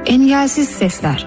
Engelsiz Sesler.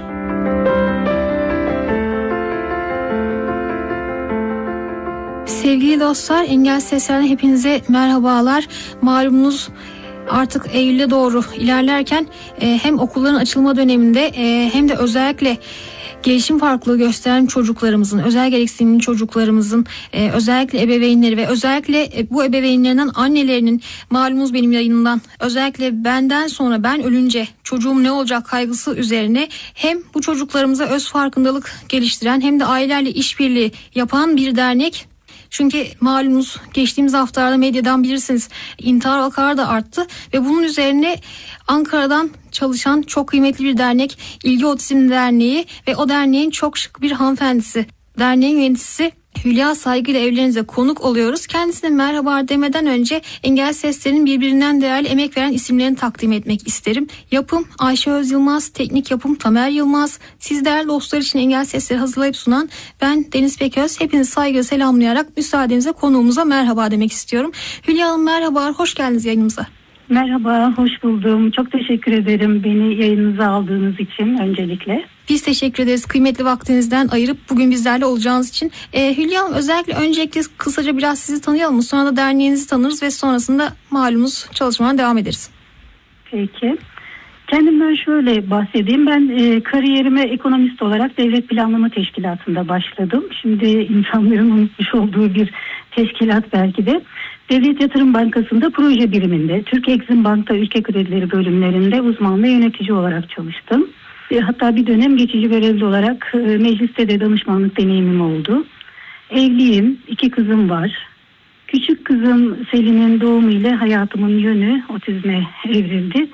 Sevgili dostlar, Engelsiz Sesler'den hepinize merhabalar. Malumunuz artık Eylül'e doğru ilerlerken hem okulların açılma döneminde hem de özellikle gelişim farklılığı gösteren çocuklarımızın, özel gereksinimli çocuklarımızın özellikle ebeveynleri ve özellikle bu ebeveynlerinden annelerinin, malumunuz benim yayınımdan, özellikle benden sonra ben ölünce çocuğum ne olacak kaygısı üzerine hem bu çocuklarımıza öz farkındalık geliştiren hem de ailelerle işbirliği yapan bir dernek. Çünkü malumunuz geçtiğimiz haftalarda medyadan bilirsiniz intihar vakaları da arttı ve bunun üzerine Ankara'dan çalışan çok kıymetli bir dernek İlgi Otizm Derneği ve o derneğin çok şık bir hanımefendisi, derneğin yöneticisi Hülya Saygı ile evlerinize konuk oluyoruz. Kendisine merhaba demeden önce Engelsiz Sesler'in birbirinden değerli emek veren isimlerini takdim etmek isterim. Yapım Ayşe Öz Yılmaz, teknik yapım Tamer Yılmaz, siz değerli dostlar için Engelsiz Sesleri hazırlayıp sunan ben Deniz Peköz. Hepinizi saygıyla selamlayarak müsaadenizle konuğumuza merhaba demek istiyorum. Hülya Hanım merhaba, hoş geldiniz yayınımıza. Merhaba, hoş buldum. Çok teşekkür ederim beni yayınınıza aldığınız için öncelikle. Biz teşekkür ederiz kıymetli vaktinizden ayırıp bugün bizlerle olacağınız için. Hülya Hanım, özellikle öncelikle kısaca biraz sizi tanıyalım mı? Sonra da derneğinizi tanırız ve sonrasında malumunuz çalışmaya devam ederiz. Peki. Kendimden şöyle bahsedeyim. Ben kariyerime ekonomist olarak Devlet Planlama Teşkilatı'nda başladım. Şimdi insanların unutmuş olduğu bir teşkilat belki de. Devlet Yatırım Bankası'nda proje biriminde, Türk Exim Bank'ta ülke kredileri bölümlerinde uzman ve yönetici olarak çalıştım. Hatta bir dönem geçici görevli olarak mecliste de danışmanlık deneyimim oldu. Evliyim, 2 kızım var. Küçük kızım Selin'in doğumuyla hayatımın yönü otizme evrildi.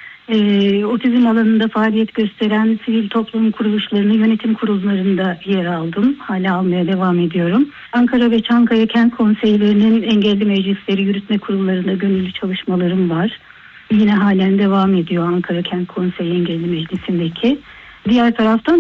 Otizm alanında faaliyet gösteren sivil toplum kuruluşlarının yönetim kurullarında yer aldım. Hala almaya devam ediyorum. Ankara ve Çankaya Kent Konseylerinin engelli meclisleri yürütme kurullarında gönüllü çalışmalarım var. Yine halen devam ediyor Ankara Kent Konseyi Engelli Meclisi'ndeki. Diğer taraftan